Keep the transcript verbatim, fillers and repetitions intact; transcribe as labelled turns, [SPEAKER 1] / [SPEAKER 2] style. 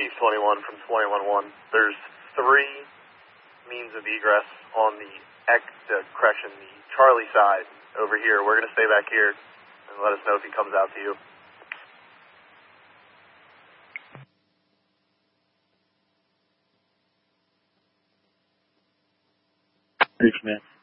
[SPEAKER 1] Chief twenty-one from twenty-one one. There's three means of egress on the, uh, correction, the Charlie side over here. We're going to stay back here and let us know if he comes out to you.
[SPEAKER 2] Thanks, man.